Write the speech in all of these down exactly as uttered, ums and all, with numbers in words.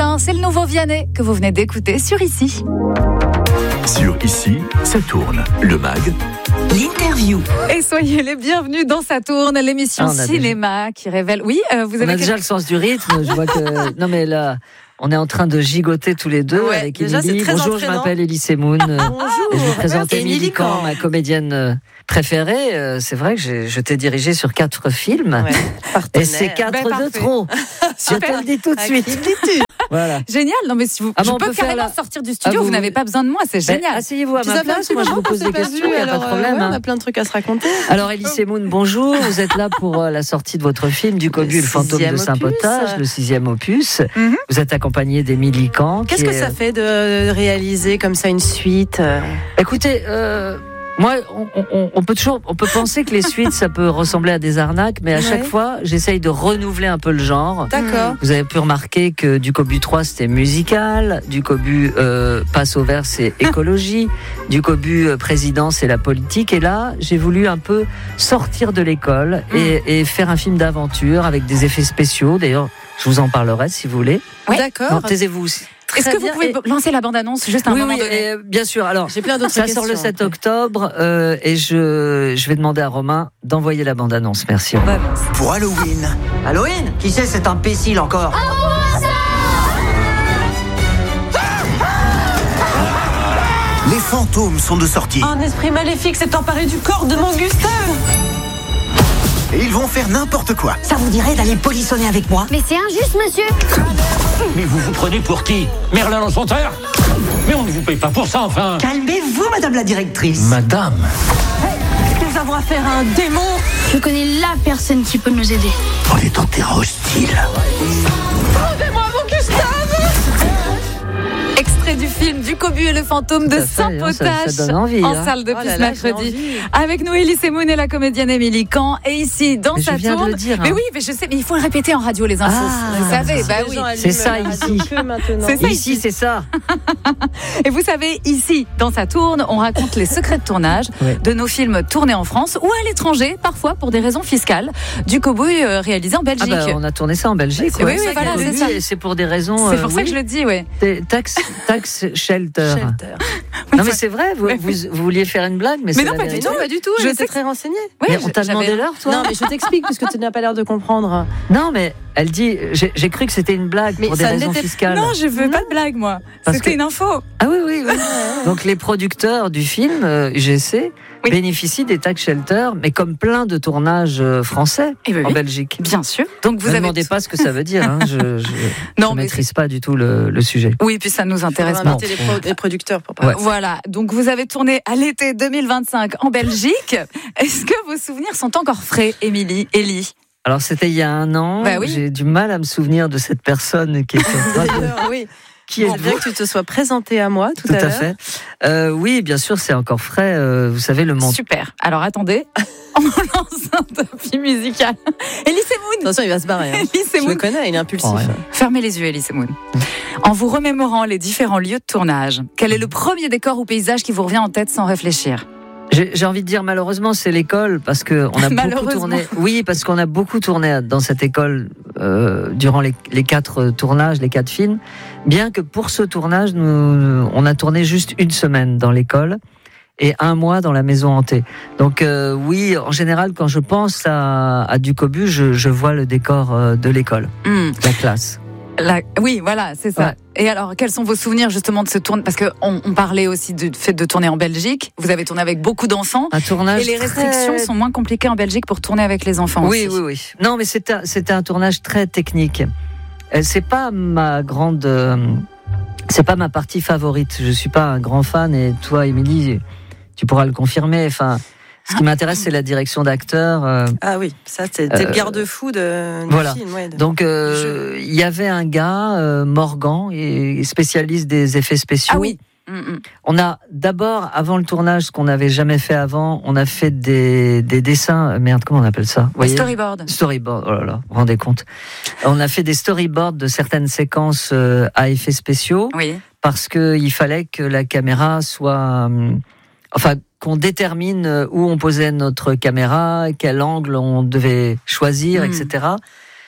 matin, c'est le nouveau Vianney que vous venez d'écouter sur Ici. Sur Ici, ça tourne. Le mag, l'interview. Et soyez les bienvenus dans Ça tourne, l'émission ah, cinéma déjà... qui révèle... Oui, euh, vous on avez... a déjà le sens du rythme, je vois que... Non mais là... On est en train de gigoter tous les deux ouais, avec déjà, Émilie. Bonjour, je m'appelle Elie Semoun. Bonjour. Et je vous présente Émilie Émilie Camp, ma comédienne préférée. C'est vrai que j'ai, je t'ai dirigée sur quatre films. Ouais, et c'est quatre ben, de trop. Je te le dis tout de suite. Voilà. Génial. Non mais si vous, ah, je bon, peux peut carrément la... sortir du studio. Ah, vous... vous n'avez pas besoin de moi. C'est génial. Ben, asseyez-vous à Puis ma place. Moi, je vous pose des questions. Il n'y a pas de problème. Ouais, on a plein de trucs à se raconter. Alors, Elie Semoun, bonjour. Vous êtes là pour la sortie de votre film Du Cobu, le, le fantôme de Saint-Potage, le sixième opus. Mm-hmm. Vous êtes accompagné d'Émilie Camp. Qu'est-ce que est... ça fait de réaliser comme ça une suite? Écoutez, euh, moi, on, on, on peut toujours, on peut penser que les suites, ça peut ressembler à des arnaques, mais à ouais. chaque fois, j'essaye de renouveler un peu le genre. D'accord. Vous avez pu remarquer que Du Cobu trois, c'était musical. Du Cobu euh, Passe au vert, c'est écologie. Du Cobu euh, président, c'est la politique. Et là, j'ai voulu un peu sortir de l'école mm. et, et faire un film d'aventure avec des effets spéciaux. D'ailleurs, je vous en parlerai si vous voulez. Ouais. D'accord. Non, taisez-vous aussi. Est-ce que vous pouvez et... lancer la bande-annonce juste à un oui, moment oui, donné et, bien sûr. Alors, j'ai plein d'autres ça questions. Ça sort le sept octobre euh, et je, je vais demander à Romain d'envoyer la bande-annonce. Merci. Ouais, pour Halloween. Halloween ? Qui c'est cet imbécile encore ? Les fantômes sont de sortie. Un esprit maléfique s'est emparé du corps de mon Gustave. Et ils vont faire n'importe quoi. Ça vous dirait d'aller polissonner avec moi ? Mais c'est injuste, monsieur. Mais vous vous prenez pour qui ? Merlin l'Enchanteur ? Mais on ne vous paye pas pour ça, enfin. Calmez-vous, madame la directrice. Madame. Nous avons affaire à un démon. Je connais la personne qui peut nous aider. On est en terrain hostile. Rendez-moi mon Gustave. Extrait du film Du Cobu et le fantôme de Saint-Potage ça, ça donne envie, en hein. salle depuis oh là ce là, mercredi. Avec nous, Elie Semoun et la comédienne Émilie Camp. Et ici, dans mais sa je viens tourne. De le dire, hein. Mais oui, mais je sais, mais il faut le répéter en radio, les infos. Ah, vous savez, bah oui. C'est ça ici. C'est ça ici, c'est ça. Et vous savez, ici, dans sa tourne, on raconte les secrets de tournage oui. de nos films tournés en France ou à l'étranger, parfois pour des raisons fiscales. Du Cobu euh, réalisé en Belgique. Ah bah, on a tourné ça en Belgique. Oui, ouais. oui, voilà, c'est ça. Et c'est pour des raisons. C'est pour euh, ça oui. que je le dis, oui. Tax, tax shelter. Shelter. Non mais c'est vrai, vous, vous, vous vouliez faire une blague, mais, mais c'est non, la pas du tout, pas du tout. Je suis très renseignée. Oui, mais on t'a demandé l'heure, toi ? Non, mais je t'explique puisque tu n'as pas l'air de comprendre. Non, mais elle dit, j'ai, j'ai cru que c'était une blague mais pour des raisons fiscales. Non, je veux non. pas de blague, moi. Parce c'était que... une info. Ah oui, oui, oui. Donc les producteurs du film euh, U G C oui. bénéficient des tax shelters, mais comme plein de tournages français eh ben en oui. Belgique. Bien sûr. Donc vous ne avez... demandez pas ce que ça veut dire. Hein. Je, je, non, je mais maîtrise pas du tout le, le sujet. Oui, puis ça nous intéresse pas. Les, pro- les producteurs pour parler. Ouais. Voilà. Donc vous avez tourné à l'été deux mille vingt-cinq en Belgique. Est-ce que vos souvenirs sont encore frais, Émilie, Elie ? Alors c'était il y a un an. Bah oui. J'ai du mal à me souvenir de cette personne qui est en train de... oui. Qui est bon, bien que tu te sois présenté à moi tout, tout à, à l'heure. fait. Euh, oui, bien sûr, c'est encore frais. Euh, vous savez le monde. Super. Alors attendez, on lance un tapis musical. Elie Semoun. Attention, il va se barrer. Hein. Elie Semoun. Je le connais, il est impulsif. Oh, ouais. Fermez les yeux, Elie Semoun. En vous remémorant les différents lieux de tournage, quel est le premier décor ou paysage qui vous revient en tête sans réfléchir ? J'ai, j'ai envie de dire malheureusement c'est l'école parce que on a beaucoup tourné. Oui, parce qu'on a beaucoup tourné dans cette école euh, durant les, les quatre tournages, les quatre films. Bien que pour ce tournage, nous, on a tourné juste une semaine dans l'école et un mois dans la maison hantée. Donc euh, oui, en général, quand je pense à, à Du Cobu, je, je vois le décor euh, de l'école, mmh. la classe. La... Oui, voilà, c'est ça. Ouais. Et alors, quels sont vos souvenirs justement de ce tournage ? Parce qu'on on parlait aussi du fait de tourner en Belgique. Vous avez tourné avec beaucoup d'enfants. Un tournage et les restrictions très... sont moins compliquées en Belgique pour tourner avec les enfants oui, aussi. Oui, oui, oui. Non, mais c'était, c'était un tournage très technique. C'est pas ma grande... Euh, c'est pas ma partie favorite. Je suis pas un grand fan et toi, Émilie, tu pourras le confirmer. Enfin... Ce qui m'intéresse, c'est la direction d'acteur. Euh, ah oui, ça, c'était euh, le garde-fou de, du voilà. film. Ouais, de, Donc, euh, il y avait un gars, euh, Morgan, et spécialiste des effets spéciaux. Ah oui. Mm-mm. On a d'abord, avant le tournage, ce qu'on n'avait jamais fait avant, on a fait des, des dessins. Merde, comment on appelle ça ? Vous voyez ? Storyboard. Storyboard, oh là là, vous vous rendez compte ? On a fait des storyboards de certaines séquences euh, à effets spéciaux. Oui. Parce qu'il fallait que la caméra soit... Euh, enfin... qu'on détermine où on posait notre caméra, quel angle on devait choisir, mmh. et cetera.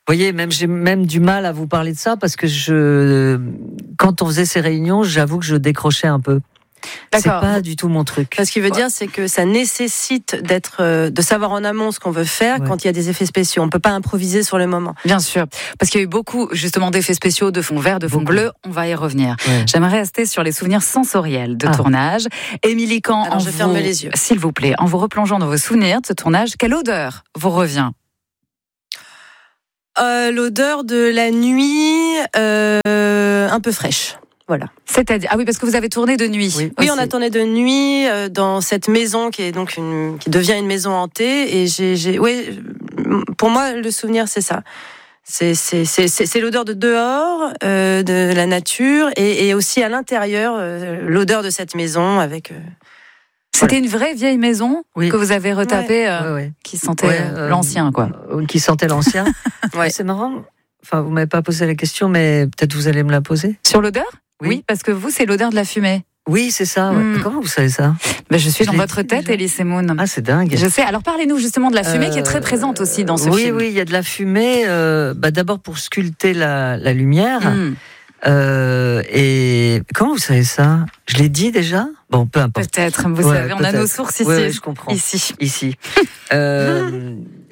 voyez, même j'ai même du mal à vous parler de ça parce que je, quand on faisait ces réunions, j'avoue que je décrochais un peu. D'accord. C'est pas du tout mon truc. Ce qu'il veut dire, c'est que ça nécessite d'être, euh, de savoir en amont ce qu'on veut faire Ouais. quand il y a des effets spéciaux. On peut pas improviser sur le moment. Bien sûr, parce qu'il y a eu beaucoup justement d'effets spéciaux, de fond vert, de fond Beaucoup. bleu. On va y revenir. Ouais. J'aimerais rester sur les souvenirs sensoriels de Ah. tournage. Émilie Kahn, Alors, en je vous, ferme les yeux. s'il vous plaît, en vous replongeant dans vos souvenirs de ce tournage, quelle odeur vous revient? Euh, l'odeur de la nuit, euh, un peu fraîche. Voilà. C'est-à-dire, ah oui, parce que vous avez tourné de nuit. Oui. Oui, Ah, on a c'est- tourné de nuit euh, dans cette maison qui est donc une, qui devient une maison hantée. Et j'ai, j'ai, oui, pour moi, le souvenir, c'est ça. C'est, c'est, c'est, c'est, c'est l'odeur de dehors, euh, de la nature, et, et aussi à l'intérieur, euh, l'odeur de cette maison avec. Euh... C'était une vraie vieille maison Oui. que vous avez retapée, euh, Ouais, ouais. qui sentait Ouais, euh, euh, l'ancien, quoi. euh, Qui sentait l'ancien. Ouais. C'est marrant. Enfin, vous m'avez pas posé la question, mais peut-être vous allez me la poser. Sur l'odeur? Oui. Oui, parce que vous, c'est l'odeur de la fumée. Oui, c'est ça. Ouais. Mm. Comment vous savez ça? Ben, je suis Je dans l'ai votre dit tête, déjà. Elie Semoun. Ah, c'est dingue. Je sais. Alors parlez-nous justement de la fumée qui est très Euh, présente aussi dans ce oui, film. Oui, il y a de la fumée. Euh, bah, d'abord pour sculpter la, la lumière. Mmh. Euh, et comment vous savez ça? Je l'ai dit déjà? Bon, peu importe. Peut-être, vous Ouais, savez, on a peut-être. nos sources ici. Ouais, ouais, je comprends. Ici. Ici. Euh,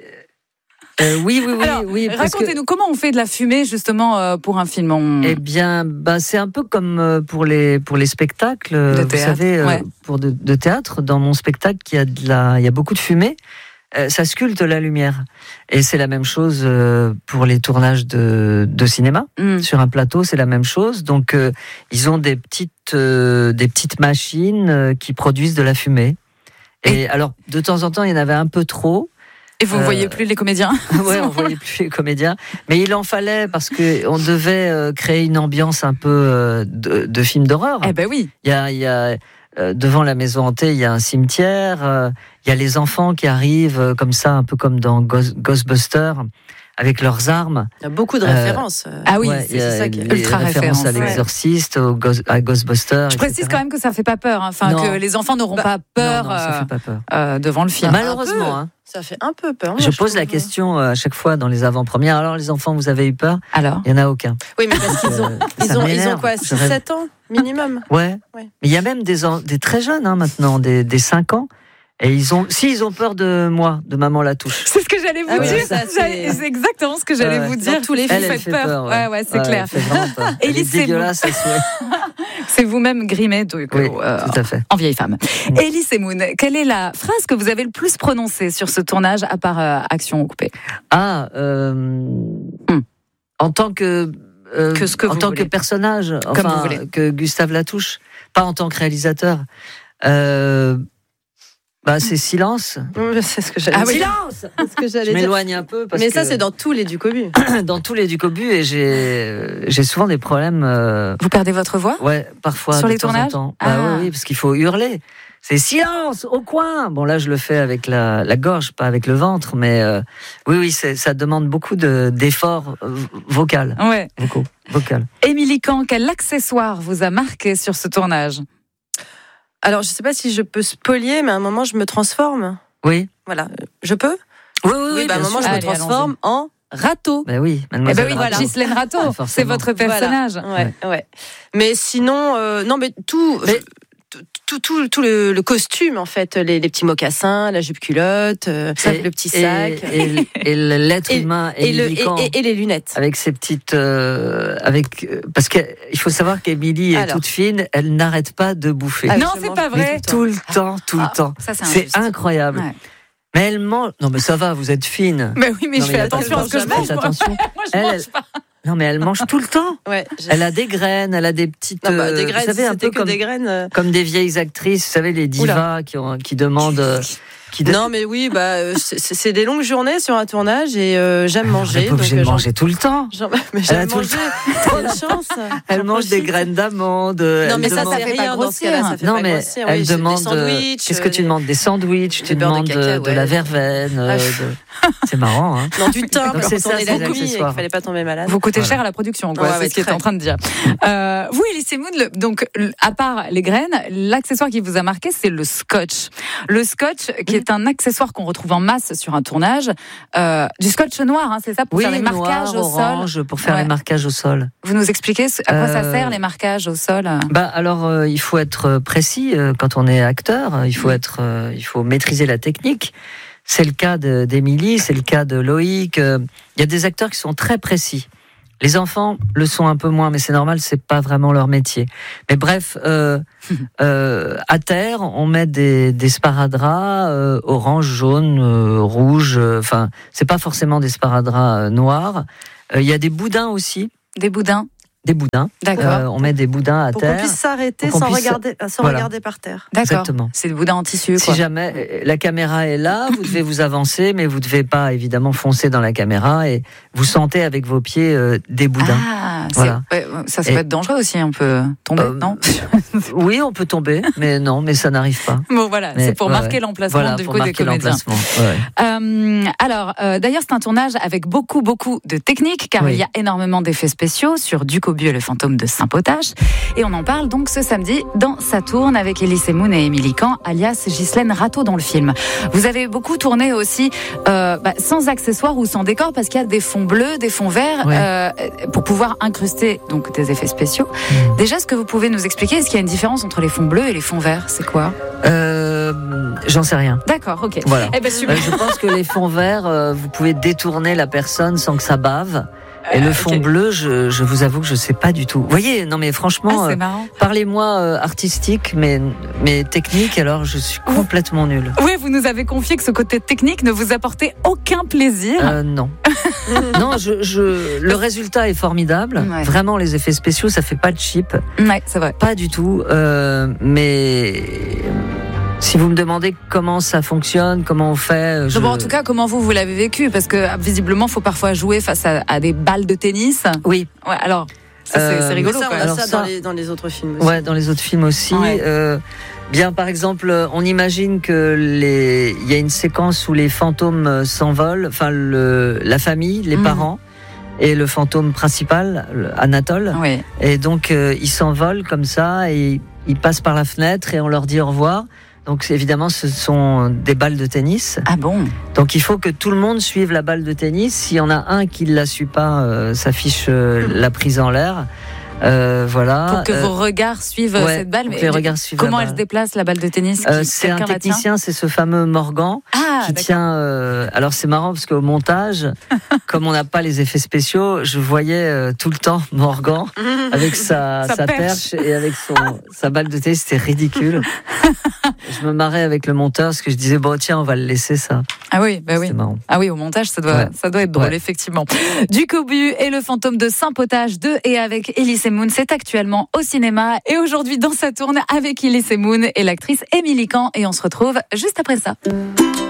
euh, oui, oui, oui, Alors, oui. parce que- racontez-nous comment on fait de la fumée justement euh, pour un film. On... Eh bien, bah, c'est un peu comme euh, pour les pour les spectacles. De vous théâtre, savez, euh, ouais. pour de, de théâtre, dans mon spectacle, il y a de la, il y a beaucoup de fumée. Euh, ça sculpte la lumière. Et c'est la même chose euh, pour les tournages de de cinéma. Mm. Sur un plateau, c'est la même chose. Donc, euh, ils ont des petites euh, des petites machines euh, qui produisent de la fumée. Et alors, de temps en temps, il y en avait un peu trop. Et vous ne Euh, voyez plus les comédiens? Ouais, on voyait plus les comédiens, mais il en fallait parce que on devait euh, créer une ambiance un peu euh, de, de film d'horreur. Eh ben oui. Il y a, il y a euh, devant la maison hantée, il y a un cimetière. euh, il y a les enfants qui arrivent euh, comme ça, un peu comme dans Ghost- Ghostbusters, avec leurs armes. Il y a beaucoup de Euh, références. Ah oui, Ouais, c'est il y a ça qui est les ultra références référence, à ouais. l'exorciste, au Ghost- à Ghostbusters. Je précise quand même que ça fait pas peur, hein. Enfin Non. que les enfants n'auront Bah, pas peur Non, non, ça euh, fait pas peur. euh, devant le film. Malheureusement, hein. Ça fait un peu peur. Je moi, pose la trouve. question euh, à chaque fois dans les avant-premières. Alors, les enfants, vous avez eu peur? Alors, Il y en a aucun. Oui, mais parce qu'ils ont, Euh, ils ça ont, ils ont m'énerve. quoi, Je six rêve- sept ans minimum. Ouais. Ouais. Mais il y a même des, en- des très jeunes hein, maintenant, des, des cinq ans. Et ils ont, si ils ont peur de moi, de maman la touche. c'est ce que j'allais vous Ah oui, dire. ça, c'est- J'allais- c'est exactement ce que j'allais Ouais. vous Dans dire. tous les Vous films, faites elle fait peur. peur, Ouais, ouais, c'est Ouais, clair. Elle fait vraiment peur. Elle Élie est Semoun. dégueulasse à souhait. C'est vous-même grimé donc, Oui, euh, tout à fait. en vieille femme. Elie Semoun, quelle est la phrase que vous avez le plus prononcée sur ce tournage à part euh, Action coupée? Ah, euh, Hmm. en tant que, euh, Que ce que en vous tant voulez. que personnage, Comme enfin, vous voulez. que Gustave Latouche, pas en tant que réalisateur. Euh, bah, c'est silence. C'est ce que j'allais Ah oui. dire. Silence. C'est ce que Je j'allais dire. m'éloigne un peu parce Mais que ça, c'est dans tous les Ducobu. dans tous les Ducobu et j'ai j'ai souvent des problèmes. euh, Vous perdez votre voix? Ouais, parfois. Sur de les temps en tournages temps. Ah. Bah oui, oui, parce qu'il faut hurler. C'est silence au coin. Bon là, je le fais avec la, la gorge, pas avec le ventre, mais euh, oui, oui, c'est- ça demande beaucoup de d'efforts euh, vocal, Ouais. vocaux, vocal. Émilie Kahn, quel accessoire vous a marqué sur ce tournage? Alors, je sais pas si je peux spolier, mais à un moment, je me transforme. Oui, Voilà. Je peux? oui, oui, oui, bah, à un bien moment, sûr. je me Allez, transforme en râteau. Ben oui, Eh mademoiselle. ben oui, Rato. Ghislaine Rato, Ah, c'est forcément. votre personnage. Voilà. Ouais, ouais. Mais sinon, euh, non, mais tout. Mais- Tout, tout, tout le, le costume, en fait, les, les petits mocassins, la jupe culotte, euh, Et- le petit et- sac. Et, et l'être Et- humain Et, le, Émilie et, Kahn, et- et les lunettes. avec ses petites, euh, avec euh, parce qu'il faut savoir qu'Émilie est Alors. toute fine, elle n'arrête pas de bouffer. Ah, Non, je c'est mange pas vrai. Mais tout le temps, tout Ah, le temps. Ça, c'est C'est injuste. incroyable. Ouais. Mais elle mange. Non, mais ça va, vous êtes fine. Mais oui, mais Non, je mais fais y a pas attention de à ce que je problème. mange. Faites Moi, attention. moi je Elle, mange elle- pas. Non, mais elle mange tout le temps. Ouais, je- Elle a des graines, elle a des petites. Non, bah, euh, des graines, vous savez, si un c'était peu que comme, des graines. euh, comme des vieilles actrices, vous savez, les divas qui, ont, qui demandent. euh, Qui de- Non, mais oui, bah, euh, c'est c'est des longues journées sur un tournage et euh, j'aime Elle manger. n'est pas obligée donc, de euh, j'en- manger tout le temps. j'en- mais Elle a j'aime tout le manger. Trop de chance. Elle J'en mange des profite. graines d'amande. Non, elle mais ça, demande- ça fait fait pas rien dans ce cas-là. grossir. Ça fait Non, pas mais grossir. elle Oui, c'est demande. des euh, sandwichs, Qu'est-ce que tu des- demandes? Des sandwichs, tu des beurres de demandes euh, de, cacahuètes. la verveine. euh, de- C'est marrant, hein. Non, du thym, Donc, parce c'est qu'on ça, est c'est la les nuit et qu'il accessoires. fallait pas tomber malade. Vous coûtez Voilà. cher à la production, quoi. Ouais, c'est ouais, ce qu'il est très. en train de dire. Euh, vous, Elie Semoun, le- donc, l- à part les graines, l'accessoire qui vous a marqué, c'est le scotch. Le scotch, qui est c'est un accessoire qu'on retrouve en masse sur un tournage. Euh, du scotch noir, hein, c'est ça, pour oui, faire les marquages noir, au orange, sol. pour faire Ouais. les marquages au sol. Vous nous expliquez à quoi ça Euh, sert, les marquages au sol? Bah alors, euh, il faut être précis euh, quand on est acteur. Il faut être, euh, il faut maîtriser la technique. C'est le cas de, d'Émilie, c'est le cas de Loïc. Euh, Il y a des acteurs qui sont très précis. Les enfants le sont un peu moins, mais c'est normal, c'est pas vraiment leur métier. Mais bref, euh, euh, à terre, on met des, des sparadraps euh, orange, jaune, euh, rouge. Enfin, euh, c'est pas forcément des sparadraps euh, noirs. Il euh, y a des boudins aussi. Des boudins. Des boudins. D'accord. Euh, on met des boudins à pour terre. Pour qu'on puisse s'arrêter qu'on sans, puisse... regarder, sans voilà. regarder par terre. D'accord. Exactement. C'est des boudins en tissu, quoi. Si jamais la caméra est là, vous devez vous avancer, mais vous ne devez pas évidemment foncer dans la caméra et vous sentez avec vos pieds euh, des boudins. Ah, voilà. ouais, ça, ça et... peut être dangereux aussi, on peut tomber, euh, non? Oui, on peut tomber, mais non, mais ça n'arrive pas. Bon, voilà, mais, c'est pour ouais, marquer l'emplacement voilà, du pour coup des comédiens. Ouais. Euh, alors, euh, d'ailleurs, c'est un tournage avec beaucoup, beaucoup de techniques, car oui. il y a énormément d'effets spéciaux sur Duc Aubu et le fantôme de Saint-Potache. Et on en parle donc ce samedi dans Ça tourne avec Elise Moon et Émilie Kahn, alias Ghislaine Rateau dans le film. Vous avez beaucoup tourné aussi euh, bah, sans accessoires ou sans décor, parce qu'il y a des fonds bleus, des fonds verts, ouais. euh, pour pouvoir incruster donc des effets spéciaux. Mmh. Déjà, est-ce que vous pouvez nous expliquer, est-ce qu'il y a une différence entre les fonds bleus et les fonds verts? C'est quoi? euh, J'en sais rien. D'accord, ok. Voilà. Eh ben, super. Euh, je pense que les fonds verts, euh, vous pouvez détourner la personne sans que ça bave. Et le fond okay. bleu, je, je vous avoue que je sais pas du tout. Vous voyez, non mais franchement, ah, euh, parlez-moi euh, artistique, mais, mais technique, alors je suis complètement nulle. Oui, vous nous avez confié que ce côté technique ne vous apportait aucun plaisir. Euh, non. non, je, je, le résultat est formidable. Ouais. Vraiment, les effets spéciaux, ça fait pas de cheap. Ouais, c'est vrai. Pas du tout. Euh, mais... Si vous me demandez comment ça fonctionne, comment on fait... Je... Bon, en tout cas, comment vous, vous l'avez vécu? Parce que, visiblement, il faut parfois jouer face à, à des balles de tennis. Oui. Ouais, alors, ça, c'est, euh, c'est rigolo. Ça, on quoi. a alors, ça, ça dans, les, dans les autres films aussi. Ouais, dans les autres films aussi. Ouais. Euh, bien, par exemple, on imagine que les... il y a une séquence où les fantômes s'envolent, enfin, le... la famille, les mmh. parents, et le fantôme principal, Anatole. Oui. Et donc, euh, ils s'envolent comme ça, et ils passent par la fenêtre, et on leur dit au revoir. Donc évidemment, ce sont des balles de tennis. Ah bon? Donc il faut que tout le monde suive la balle de tennis. S'il y en a un qui ne la suit pas, euh, ça fiche euh, la prise en l'air. Euh, voilà. Pour que euh, vos regards suivent ouais, cette balle. Mais les regards suivent comment la elle balle. se déplace, la balle de tennis qui, euh, C'est un technicien, c'est ce fameux Morgan ah, qui d'accord. tient. Euh, alors c'est marrant parce qu'au montage, comme on n'a pas les effets spéciaux, je voyais euh, tout le temps Morgan avec sa, sa, sa perche. perche et avec son, sa balle de tennis. C'était ridicule. Je me marrais avec le monteur parce que je disais bon tiens on va le laisser ça. Ah oui, bah oui. Marrant. Ah oui, au montage ça doit, ouais. ça doit être drôle ouais. effectivement. Duc Aubu et le fantôme de Saint-Potache de et avec Elise Moon, c'est actuellement au cinéma et aujourd'hui dans Ça tourne avec Elise Moon et l'actrice Émilie Kahn et on se retrouve juste après ça.